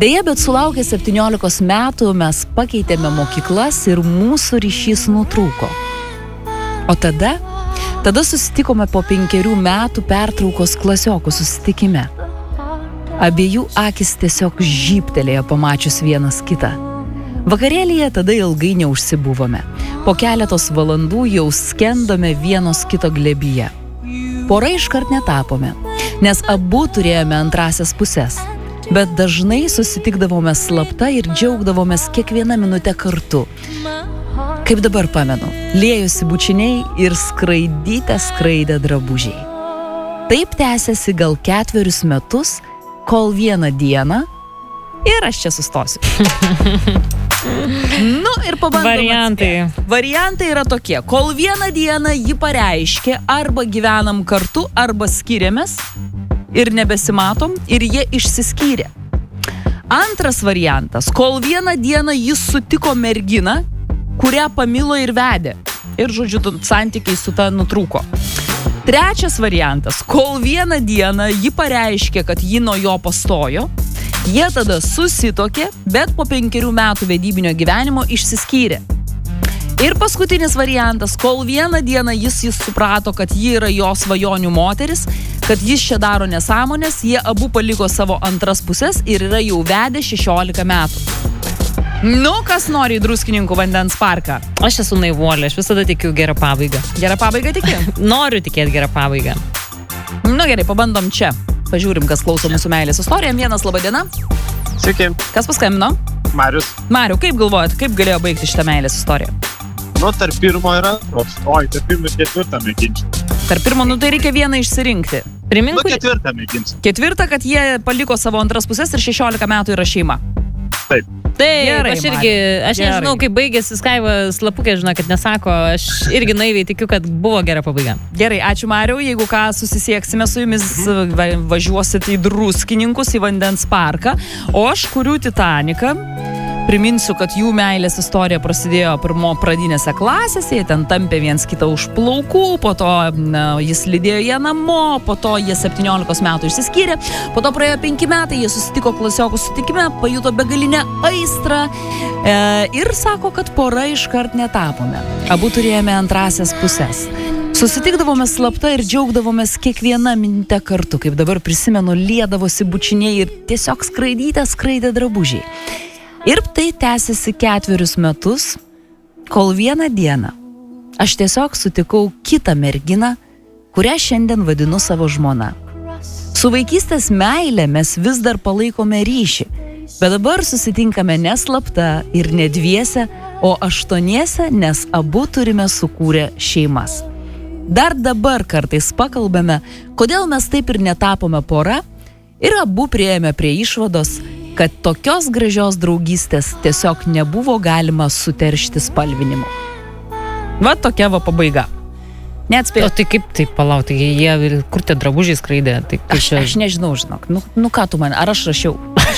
Deja, bet sulaukę 17 metų mes pakeitėme mokyklas ir mūsų ryšys nutrūko. O tada susitikome po 5 metų pertraukos klasiokų susitikime. Abiejų akis tiesiog žybtelėjo pamačius vienas kitą. Vakarėlyje tada ilgai neužsibuvome. Po keletos valandų jau skendome vienos kito glėbyje. Pora iškart netapome, nes abu turėjome antrasias puses. Bet dažnai susitikdavome slapta ir džiaugdavomės kiekvieną minutę kartu. Kaip dabar pamenu, liejosi bučiniai ir skraidė drabužiai. Taip tęsiasi gal 4 metus, kol vieną dieną ir aš čia sustosiu. Ir pabandom. Variantai yra tokie. Kol vieną dieną ji pareiškė, arba gyvenam kartu, arba skiriamės ir nebesimatom ir jie išsiskyrė. Antras variantas. Kol vieną dieną jis sutiko merginą, kurią pamilo ir vedė. Ir, žodžiu, santykiai su ta nutrūko. Trečias variantas. Kol vieną dieną ji pareiškė, kad ji nuo jo pastojo. Jie tada susitokė, bet po 5 metų vedybinio gyvenimo išsiskyrė. Ir paskutinis variantas, kol vieną dieną jis suprato, kad ji yra jo svajonių moteris, kad jis čia daro nesąmonės, jie abu paliko savo antras pusės ir yra jau vedę 16 metų. Kas nori į Druskininkų vandens parką? Aš esu naivuolė, aš visada tikiu gerą pabaigą. Gerą pabaigą tiki? Noriu tikėti gerą pabaigą. Gerai, pabandom čia. Pažiūrim, kas klauso mūsų meilės istoriją. Vienas, laba diena. Sveiki. Kas paskambino? Marius. Mariu, kaip galvojat, kaip galėjo baigti šitą meilės istoriją? Tarp pirmo ir antros. Tarp pirmo ir ketvirtą mėginčiau. Tarp pirmo, tai reikia vieną išsirinkti. Ketvirtą mėginsiu. Ketvirtą, kad jie paliko savo antras pusės ir 16 metų yra šeima. Taip. Gerai, aš nežinau, kaip baigėsi Skaiva slapukė, žinau, kad nesako, aš irgi naiviai tikiu, kad buvo gera pabaiga. Gerai, ačiū Mariau, jeigu ką susisieksime su jumis, važiuosit į Druskininkus, į vandens parką, o aš kuriu Titaniką. Priminsiu, kad jų meilės istorija prasidėjo pradinėse klasėse, jie ten tampė viens kitą už plaukų, po to jis lydėjo ją namo, po to jie 17 metų išsiskyrė, po to praėjo 5 metai, jie susitiko klasiokų susitikime, pajuto begalinę aistrą ir sako, kad pora iškart netapome. Abu turėjome antrasias pusės. Susitikdavome slapta ir džiaugdavomės kiekvieną minutę kartu, kaip dabar prisimenu, liedavosi bučiniai ir tiesiog skraidė drabužiai. Ir tai tęsiasi 4 metus, kol vieną dieną aš tiesiog sutikau kitą merginą, kurią šiandien vadinu savo žmona. Su vaikystės meile mes vis dar palaikome ryšį, bet dabar susitinkame ne slapta ir ne dviese, o 8, nes abu turime sukūrę šeimas. Dar dabar kartais pakalbame, kodėl mes taip ir netapome pora, ir abu priėjome prie išvados, kad tokios gražios draugystės tiesiog nebuvo galima suteršti spalvinimu. Va tokia pabaiga. Neatspėjau. O tai kaip taip palauti, jie kur tie drabužiai skraidė? Tai aš nežinau, žinok. Ką tu man, ar aš rašiau?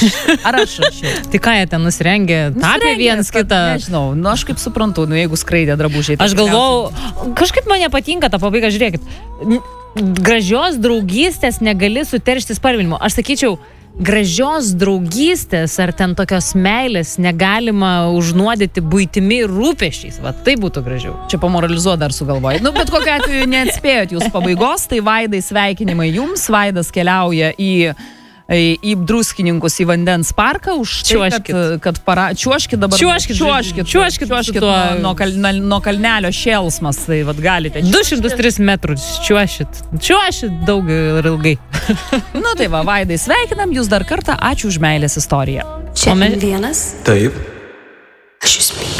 Tai ką jie ten nusirengė? Tapė vienas kitą? Nežinau, aš kaip suprantu, jeigu skraidė drabužiai. Aš galvau, kažkaip man nepatinka ta pabaiga, žiūrėkit. Gražios draugystės negali suteršti spalvinimu. Aš sakyčiau, gražios draugystės ar ten tokios meilės negalima užnuodyti buitimi ir rūpesčiais. Va, tai būtų gražiau. Čia pamoralizuot dar sugalvojai. Bet kokiu atveju neatspėjot jūs pabaigos, tai Vaidai sveikinimai jums. Vaidas keliauja į Druskininkus, į vandens parką už tai, kad čiuoškit dabar. Čiuoškit nuo kalnelio šėlsmas, tai galite. 203 metrus čiuošit daug ir ilgai. Tai va, Vaidai sveikinam jūs dar kartą, ačiū už meilės istoriją. Čia vienas? Taip. Aš jūs myliu.